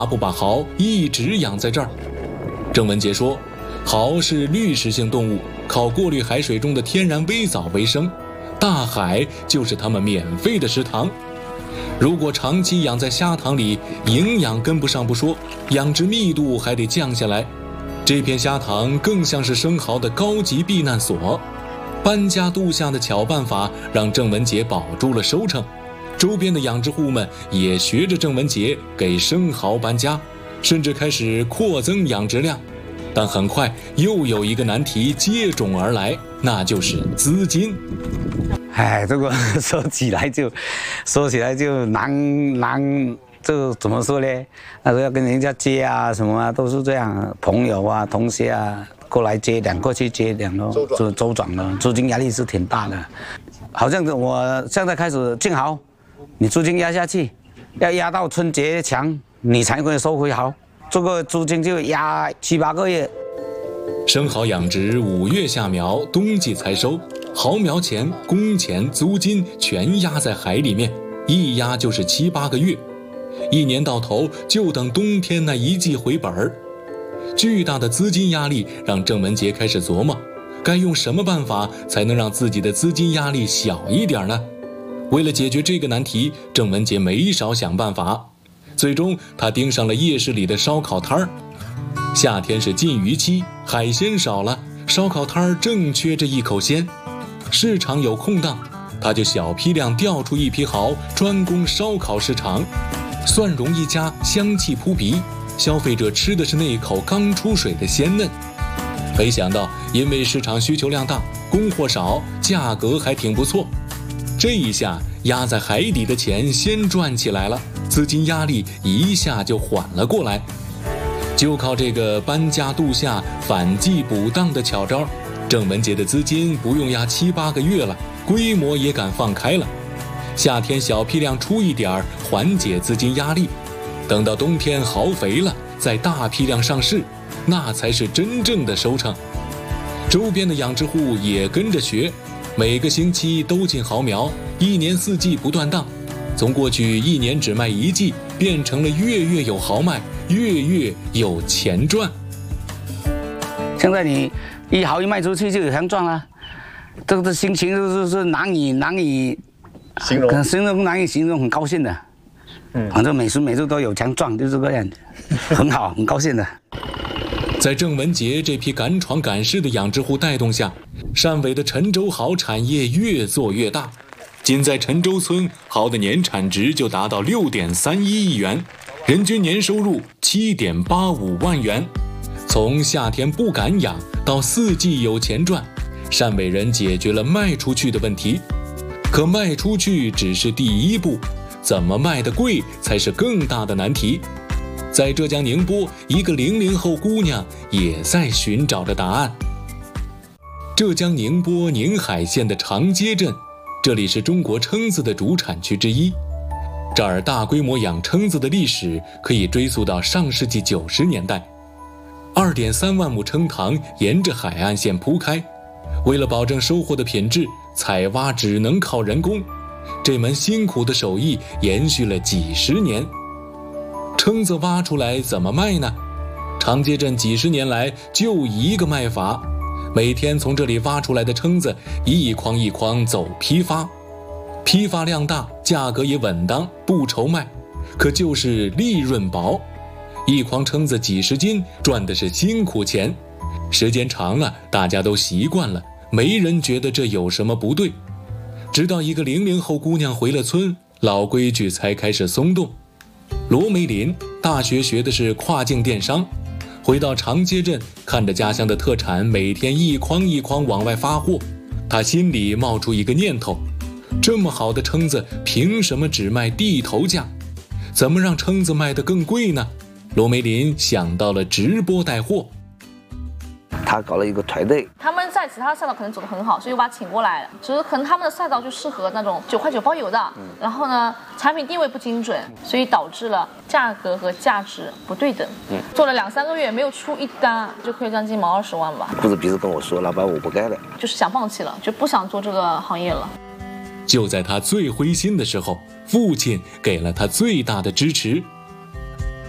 不把蚝一直养在这儿？郑文杰说，蚝是滤食性动物，靠过滤海水中的天然微藻为生，大海就是它们免费的食堂。如果长期养在虾塘里，营养跟不上不说，养殖密度还得降下来。这片虾塘更像是生蚝的高级避难所。搬家度夏的巧办法让郑文杰保住了收成，周边的养殖户们也学着郑文杰给生蚝搬家，甚至开始扩增养殖量。但很快又有一个难题接踵而来，那就是资金。 这个说起来就难，这怎么说呢？那时候要跟人家借啊，什么啊，都是这样，朋友啊、同学啊过来接两，过去接两咯，就周转了，租金压力是挺大的。好像我现在开始建蚝，你租金压下去，要压到春节前你才可以收回蚝，这个租金就压7、8个月。 生蚝养殖5月下苗，冬季才收，蚝苗钱、工钱、租金全压在海里面，一压就是7、8个月，一年到头就等冬天那一季回本儿。巨大的资金压力让郑文杰开始琢磨，该用什么办法才能让自己的资金压力小一点呢？为了解决这个难题，郑文杰没少想办法，最终他盯上了夜市里的烧烤摊儿。夏天是禁渔期，海鲜少了，烧烤摊儿正缺着一口鲜。市场有空档，他就小批量调出一批蚝，专供烧烤市场。蒜蓉一加，香气扑鼻，消费者吃的是那口刚出水的鲜嫩。没想到因为市场需求量大，供货少，价格还挺不错。这一下压在海底的钱先赚起来了，资金压力一下就缓了过来。就靠这个搬家度夏、反季补档的巧招，郑文杰的资金不用压7、8个月了，规模也敢放开了。夏天小批量出一点，缓解资金压力，等到冬天蚝肥了，再大批量上市，那才是真正的收成。周边的养殖户也跟着学，每个星期都进蚝苗，一年4季不断档，从过去一年只卖1季，变成了月月有蚝卖，月月有钱赚。 现在你一蚝一卖出去就有钱赚了，这个心情就是难以形容，难以形容，很高兴的。反正每次都有钱赚，就这个样子，很好，很高兴的。 在郑文杰这批敢闯敢试的养殖户带动下，汕尾的陈州蚝产业越做越大。仅在陈州村，蚝的年产值就达到6.31亿元，人均年收入7.85万元。从夏天不敢养到4季有钱赚，汕尾人解决了卖出去的问题。可卖出去只是第一步，怎么卖得贵才是更大的难题。在浙江宁波，一个00后姑娘也在寻找着答案。浙江宁波宁海县的长街镇，这里是中国蛏子的主产区之一。这儿大规模养蛏子的历史可以追溯到上世纪90年代。2.3万亩蛏塘沿着海岸线铺开，为了保证收获的品质，采挖只能靠人工。这门辛苦的手艺延续了几十年。蛏子挖出来怎么卖呢？长街镇几十年来就一个卖法，每天从这里挖出来的蛏子一筐一筐走批发，批发量大，价格也稳当，不愁卖，可就是利润薄。一筐蛏子几十斤，赚的是辛苦钱。时间长了，大家都习惯了，没人觉得这有什么不对。直到一个00后姑娘回了村，老规矩才开始松动。罗梅林大学学的是跨境电商，回到长街镇，看着家乡的特产每天一筐一筐往外发货，他心里冒出一个念头：这么好的蛏子，凭什么只卖地头价？怎么让蛏子卖得更贵呢？罗梅林想到了直播带货。 他搞了一个团队， 他们在其他赛道可能走得很好，所以我把他请过来了。只是可能他们的赛道就适合那种9块9包邮的，然后呢，产品定位不精准，所以导致了价格和价值不对等。做了2、3个月没有出一单，就亏将近20万吧。 哭着鼻子跟我说：“老板，我不干了。” 就是想放弃了，就不想做这个行业了。 就在他最灰心的时候，父亲给了他最大的支持。